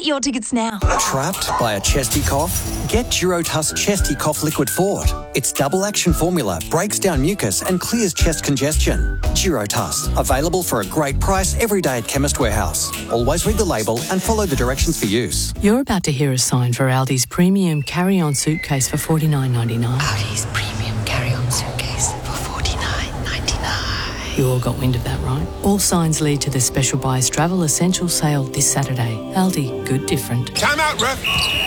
your tickets now. Trapped by a chesty cough? Get Durotuss Chesty Cough Liquid Fort. Its double action formula breaks down mucus and clears chest congestion. Durotuss, available for a great price every day at Chemist Warehouse. Always read the label and follow the directions for use. You're about to hear a sign for Aldi's premium carry-on suitcase for $49.99. Aldi's premium carry-on suitcase for $49.99. You all got wind of that, right? All signs lead to the special buyers travel essential sale this Saturday. Aldi, good different. Time out, ref!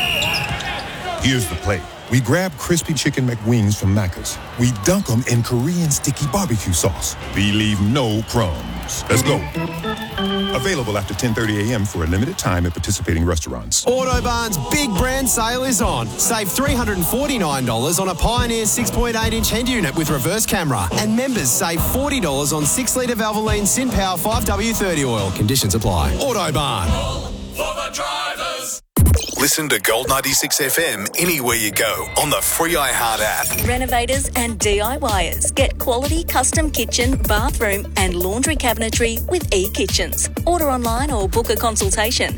Here's the play. We grab crispy chicken McWings from Macca's. We dunk them in Korean sticky barbecue sauce. We leave no crumbs. Let's go. Available after 10:30 a.m. for a limited time at participating restaurants. Autobarn's big brand sale is on. Save $349 on a Pioneer 6.8-inch head unit with reverse camera. And members save $40 on 6-litre Valvoline SynPower 5W30 oil. Conditions apply. Autobarn. For the drivers. Listen to Gold 96 FM anywhere you go on the free iHeart app. Renovators and DIYers get quality custom kitchen, bathroom and laundry cabinetry with eKitchens. Order online or book a consultation.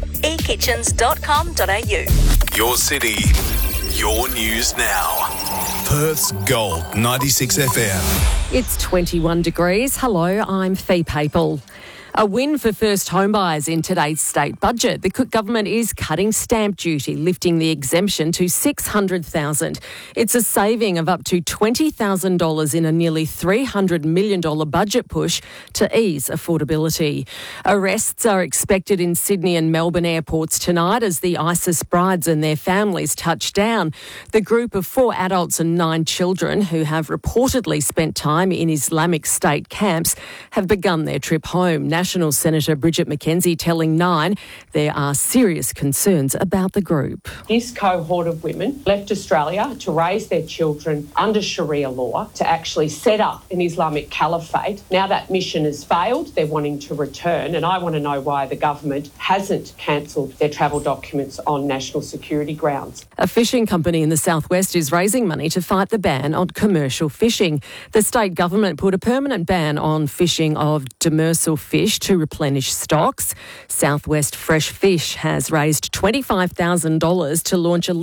ekitchens.com.au. Your city, your news now. Perth's Gold 96 FM. It's 21 degrees. Hello, I'm Fee Papel. A win for first homebuyers in today's state budget. The Cook government is cutting stamp duty, lifting the exemption to $600,000. It's a saving of up to $20,000 in a nearly $300 million budget push to ease affordability. Arrests are expected in Sydney and Melbourne airports tonight as the ISIS brides and their families touch down. The group of 4 adults and 9 children who have reportedly spent time in Islamic State camps have begun their trip home. National Senator Bridget McKenzie telling Nine there are serious concerns about the group. This cohort of women left Australia to raise their children under Sharia law to actually set up an Islamic caliphate. Now that mission has failed, they're wanting to return, and I want to know why the government hasn't cancelled their travel documents on national security grounds. A fishing company in the southwest is raising money to fight the ban on commercial fishing. The state government put a permanent ban on fishing of demersal fish to replenish stocks. Southwest Fresh Fish has raised $25,000 to launch a